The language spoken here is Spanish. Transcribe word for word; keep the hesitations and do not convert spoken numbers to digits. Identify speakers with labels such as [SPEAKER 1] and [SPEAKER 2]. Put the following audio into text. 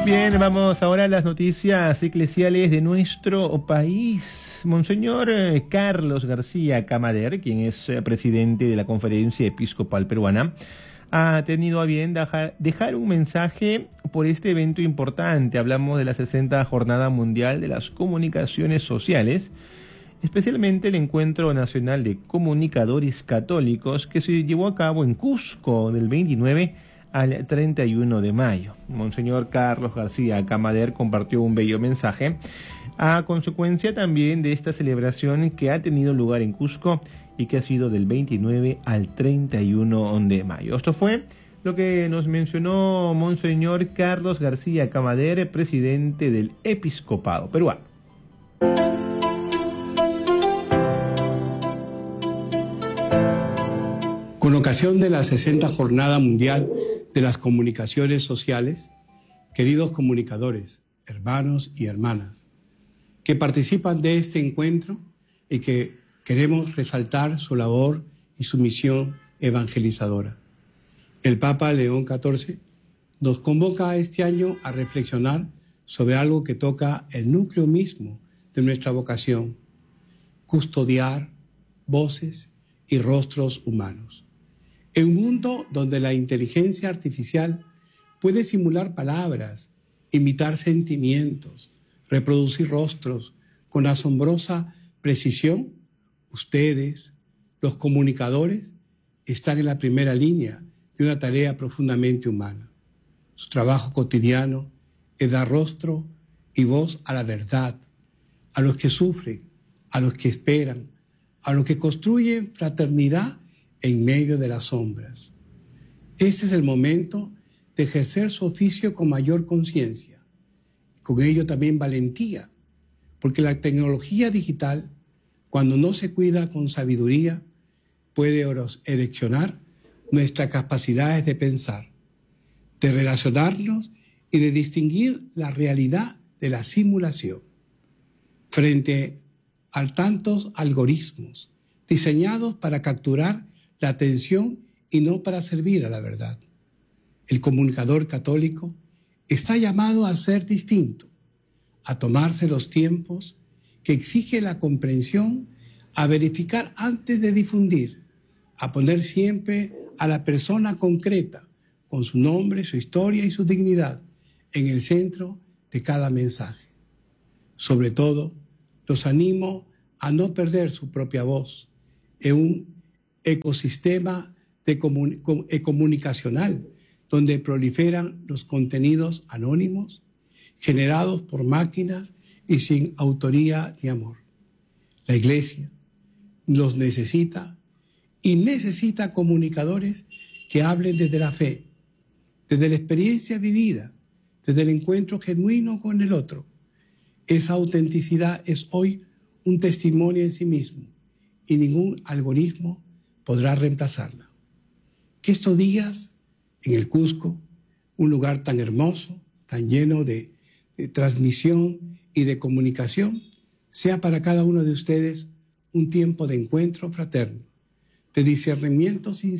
[SPEAKER 1] Bien, vamos ahora a las noticias eclesiales de nuestro país. Monseñor Carlos García Camader, quien es presidente de la Conferencia Episcopal Peruana, ha tenido a bien dejar, dejar un mensaje por este evento importante. Hablamos de la sesenta Jornada Mundial de las Comunicaciones Sociales, especialmente el Encuentro Nacional de Comunicadores Católicos que se llevó a cabo en Cusco del veintinueve al treinta y uno de mayo. Monseñor Carlos García Camader compartió un bello mensaje a consecuencia también de esta celebración que ha tenido lugar en Cusco y que ha sido del veintinueve al treinta y uno de mayo. Esto fue lo que nos mencionó Monseñor Carlos García Camader, presidente del Episcopado Peruano.
[SPEAKER 2] Con ocasión de la sesenta Jornada Mundial de las Comunicaciones Sociales, queridos comunicadores, hermanos y hermanas, que participan de este encuentro y que queremos resaltar su labor y su misión evangelizadora. El Papa León catorce nos convoca este año a reflexionar sobre algo que toca el núcleo mismo de nuestra vocación: custodiar voces y rostros humanos. En un mundo donde la inteligencia artificial puede simular palabras, imitar sentimientos, reproducir rostros con asombrosa precisión, ustedes, los comunicadores, están en la primera línea de una tarea profundamente humana. Su trabajo cotidiano es dar rostro y voz a la verdad, a los que sufren, a los que esperan, a los que construyen fraternidad en medio de las sombras. Este es el momento de ejercer su oficio con mayor conciencia, con ello también valentía, porque la tecnología digital, cuando no se cuida con sabiduría, puede erosionar nuestras capacidades de pensar, de relacionarnos y de distinguir la realidad de la simulación. Frente a tantos algoritmos diseñados para capturar la atención y no para servir a la verdad, el comunicador católico está llamado a ser distinto, a tomarse los tiempos que exige la comprensión, a verificar antes de difundir, a poner siempre a la persona concreta, con su nombre, su historia y su dignidad, en el centro de cada mensaje. Sobre todo, los animo a no perder su propia voz en un ecosistema de comun- comunicacional donde proliferan los contenidos anónimos generados por máquinas y sin autoría ni amor. La Iglesia los necesita y necesita comunicadores que hablen desde la fe, desde la experiencia vivida, desde el encuentro genuino con el otro. Esa autenticidad es hoy un testimonio en sí mismo y ningún algoritmo podrá reemplazarla. Que estos días en el Cusco, un lugar tan hermoso, tan lleno de, de transmisión y de comunicación, sea para cada uno de ustedes un tiempo de encuentro fraterno, de discernimiento sincero,